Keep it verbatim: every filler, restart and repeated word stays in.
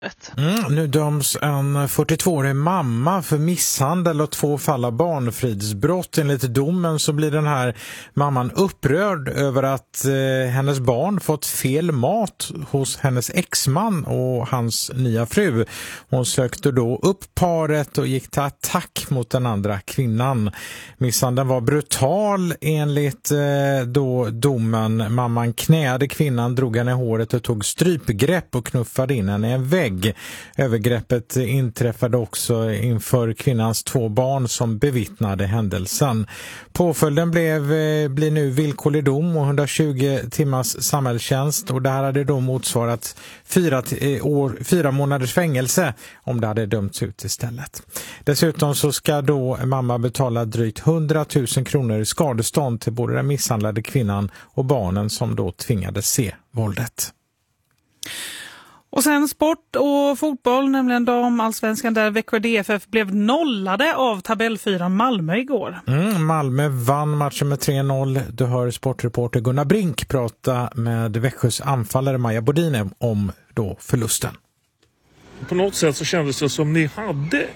Mm, nu döms en fyrtiotvåårig mamma för misshandel och två fall av barnfridsbrott. Enligt domen så blir den här mamman upprörd över att eh, hennes barn fått fel mat hos hennes exman och hans nya fru. Hon sökte då upp paret och gick till attack mot den andra kvinnan. Misshandeln var brutal enligt eh, då domen. Mamman knäade kvinnan, drog henne i håret och tog strypgrepp och knuffade in henne i en vägg. Övergreppet inträffade också inför kvinnans två barn som bevittnade händelsen. Påföljden blev, blir nu villkorlig dom och hundratjugo timmars samhällstjänst, och det här hade då motsvarat fyra, år, fyra månaders fängelse om det hade dömts ut istället. Dessutom så ska då mamma betala drygt hundratusen kronor i skadestånd till både den misshandlade kvinnan och barnen som då tvingades se våldet. Och sen sport och fotboll, nämligen damallsvenskan där Växjö D F F blev nollade av tabellfyran Malmö igår. Mm, Malmö vann matchen med tre noll. Du hör sportreporter Gunnar Brink prata med Växjös anfallare Maja Bodine om då förlusten. På något sätt så kändes det som ni hade